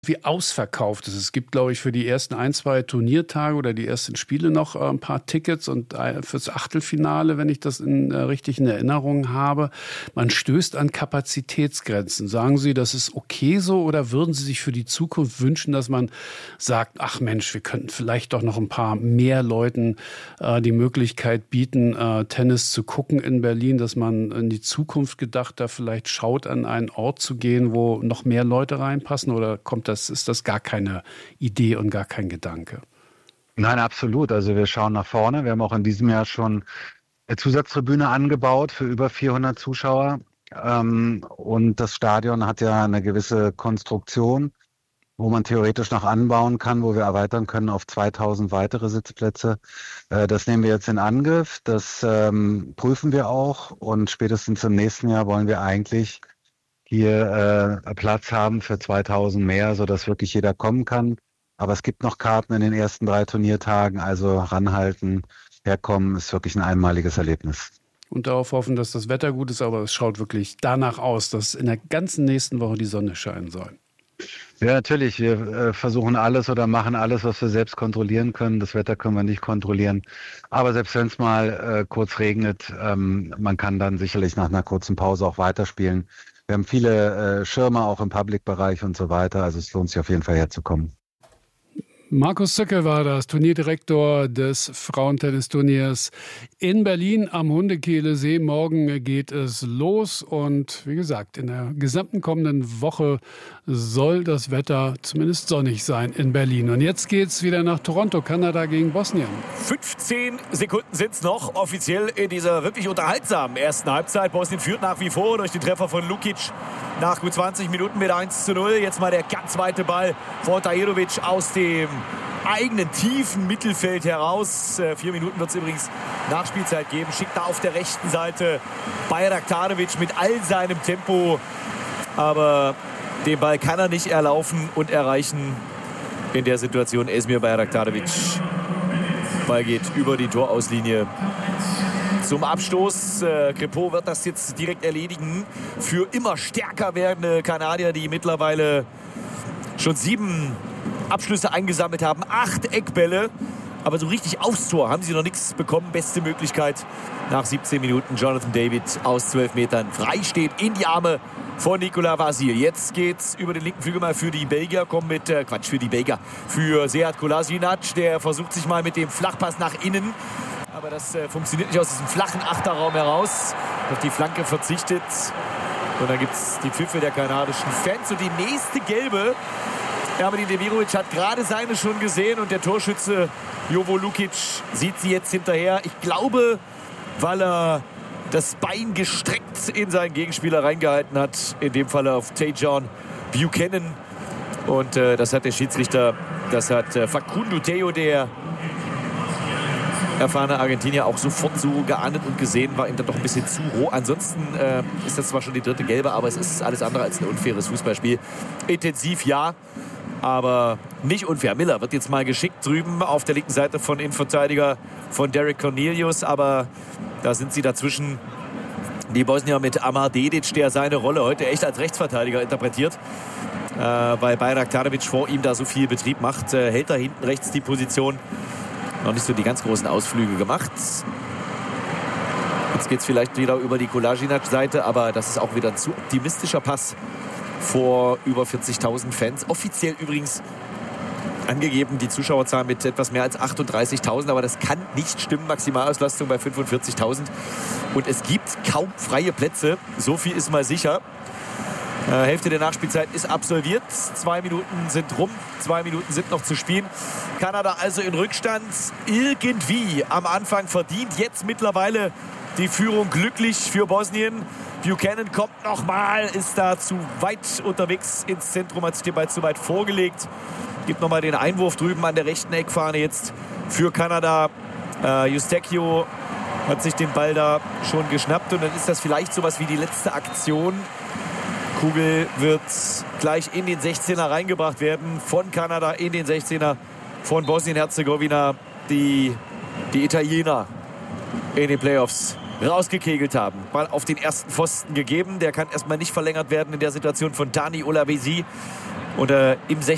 wie ausverkauft ist. Es gibt, glaube ich, für die ersten 2 Turniertage oder die ersten Spiele noch ein paar Tickets und fürs Achtelfinale, wenn ich das richtig in Erinnerung habe. Man stößt an Kapazitätsgrenzen. Sagen Sie, das ist okay so oder würden Sie sich für die Zukunft wünschen, dass man sagt, ach Mensch, wir könnten vielleicht doch noch ein paar mehr Leuten die Möglichkeit bieten, Tennis zu gucken in Berlin, dass man in die Zukunft gedacht da vielleicht schaut, an einen Ort zu gehen, wo noch mehr Leute reinpassen, oder ist das gar keine Idee und gar kein Gedanke? Nein, absolut. Also wir schauen nach vorne. Wir haben auch in diesem Jahr schon eine Zusatztribüne angebaut für über 400 Zuschauer. Und das Stadion hat ja eine gewisse Konstruktion, wo man theoretisch noch anbauen kann, wo wir erweitern können auf 2000 weitere Sitzplätze. Das nehmen wir jetzt in Angriff. Das prüfen wir auch. Und spätestens im nächsten Jahr wollen wir eigentlich hier Platz haben für 2000 mehr, sodass wirklich jeder kommen kann. Aber es gibt noch Karten in den ersten 3 Turniertagen, also ranhalten, herkommen, ist wirklich ein einmaliges Erlebnis. Und darauf hoffen, dass das Wetter gut ist, aber es schaut wirklich danach aus, dass in der ganzen nächsten Woche die Sonne scheinen soll. Ja, natürlich. Wir versuchen alles oder machen alles, was wir selbst kontrollieren können. Das Wetter können wir nicht kontrollieren. Aber selbst wenn es mal kurz regnet, man kann dann sicherlich nach einer kurzen Pause auch weiterspielen. Wir haben viele Schirme auch im Public-Bereich und so weiter. Also es lohnt sich auf jeden Fall herzukommen. Markus Zücke war das, Turnierdirektor des Frauentennisturniers in Berlin am Hundekehlesee. Morgen geht es los und wie gesagt, in der gesamten kommenden Woche soll das Wetter zumindest sonnig sein in Berlin. Und jetzt geht's wieder nach Toronto, Kanada gegen Bosnien. 15 Sekunden sind es noch offiziell in dieser wirklich unterhaltsamen ersten Halbzeit. Bosnien führt nach wie vor durch den Treffer von Lukic nach gut 20 Minuten mit 1:0. Jetzt mal der ganz weite Ball von Tahirovic aus dem eigenen tiefen Mittelfeld heraus. 4 Minuten wird es übrigens Nachspielzeit geben. Schickt da auf der rechten Seite Bayraktarevic mit all seinem Tempo. Aber den Ball kann er nicht erlaufen und erreichen. In der Situation Esmir Bayraktarevic. Ball geht über die Torauslinie zum Abstoß. Crépeau wird das jetzt direkt erledigen. Für immer stärker werdende Kanadier, die mittlerweile schon 7 Abschlüsse eingesammelt haben. 8 Eckbälle. Aber so richtig aufs Tor haben sie noch nichts bekommen. Beste Möglichkeit nach 17 Minuten. Jonathan David aus 12 Metern frei steht in die Arme von Nicolas Vasil. Jetzt geht's über den linken Flügel mal für die Belgier. Für Sead Kolasinac. Der versucht sich mal mit dem Flachpass nach innen. Aber das funktioniert nicht aus diesem flachen Achterraum heraus. Auf die Flanke verzichtet. Und dann gibt es die Pfiffe der kanadischen Fans. Und die nächste gelbe. Ermedin Demirovic hat gerade seine schon gesehen. Und der Torschütze Jovo Lukic sieht sie jetzt hinterher. Ich glaube, weil er das Bein gestreckt in seinen Gegenspieler reingehalten hat. In dem Fall auf Tajon Buchanan. Und das hat der Schiedsrichter, das hat Facundo Teo, der erfahrene Argentinier, auch sofort so geahndet und gesehen, war ihm dann doch ein bisschen zu roh. Ansonsten ist das zwar schon die 3. Gelbe, aber es ist alles andere als ein unfaires Fußballspiel. Intensiv, ja, aber nicht unfair. Miller wird jetzt mal geschickt drüben auf der linken Seite von Innenverteidiger von Derek Cornelius, aber da sind sie dazwischen. Die Bosnier mit Amar Dedic, der seine Rolle heute echt als Rechtsverteidiger interpretiert, weil Bayraktarevic vor ihm da so viel Betrieb macht. Hält da hinten rechts die Position. Noch nicht so die ganz großen Ausflüge gemacht. Jetzt geht es vielleicht wieder über die Kolasinac-Seite, aber das ist auch wieder ein zu optimistischer Pass vor über 40.000 Fans. Offiziell übrigens angegeben die Zuschauerzahl mit etwas mehr als 38.000, aber das kann nicht stimmen. Maximalauslastung bei 45.000 und es gibt kaum freie Plätze. So viel ist mal sicher. Hälfte der Nachspielzeit ist absolviert. 2 Minuten sind rum. 2 Minuten sind noch zu spielen. Kanada also in Rückstand. Irgendwie am Anfang verdient. Jetzt mittlerweile die Führung glücklich für Bosnien. Buchanan kommt nochmal. Ist da zu weit unterwegs ins Zentrum. Hat sich den Ball zu weit vorgelegt. Gibt nochmal den Einwurf drüben an der rechten Eckfahne jetzt für Kanada. Eustachio hat sich den Ball da schon geschnappt. Und dann ist das vielleicht sowas wie die letzte Aktion. Kugel wird gleich in den 16er reingebracht werden von Kanada in den 16er von Bosnien-Herzegowina, die Italiener in den Playoffs rausgekegelt haben. Ball auf den ersten Pfosten gegeben, der kann erstmal nicht verlängert werden in der Situation von Dani Olavesi. Und im